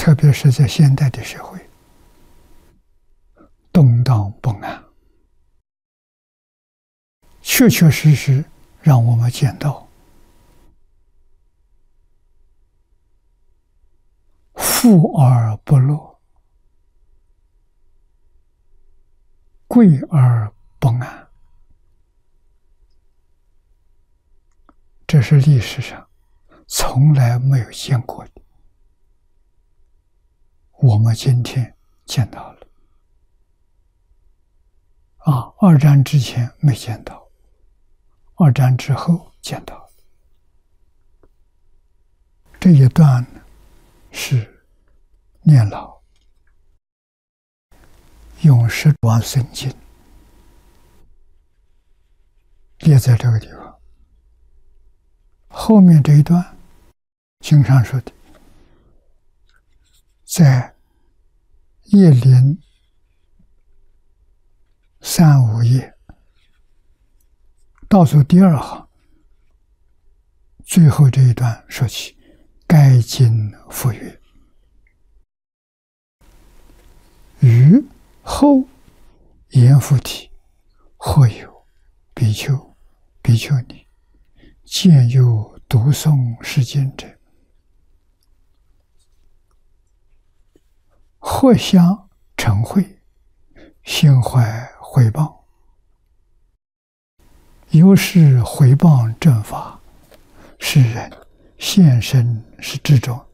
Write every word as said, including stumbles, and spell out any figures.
特别是在现代的社会，动荡不安，确确实实让我们见到富而不乐，贵而不安。这是历史上从来没有见过的，我们今天见到了。啊，二战之前没见到，二战之后见到了。这一段呢，是念老用十万圣经列在这个地方。后面这一段经上说的，在叶林三五页倒数第二行最后这一段说起，该经复曰：于后言复体，或有比丘、比丘尼见有读诵是经者，或相成慧，心怀毁谤，由是毁谤正法，是人现身是之中，